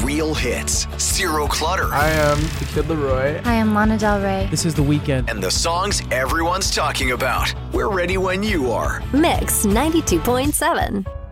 real hits, zero clutter, I am the Kid Leroy. Hi, I'm Lana Del Rey. This is The Weeknd. and the songs everyone's talking about. We're ready when you are. Mix 92.7.